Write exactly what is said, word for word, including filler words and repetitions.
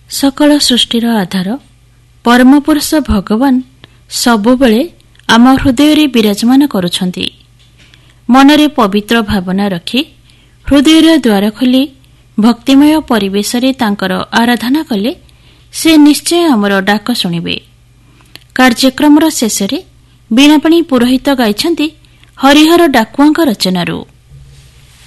सकल सृष्टिर आधार परमपुरुष भगवान सबुबले आम हृदय विराजमान करुछन्ति। मनरे पवित्र भावना रखी हृदय द्वार खोली भक्तिमय परिवेश रे तांकर आराधना कले से निश्चय आमर डाक शुणिबे। कार्यक्रम शेष वीणापाणी पुरोहित गाइछन्ति हरिहर डाकुआंक रचनारू।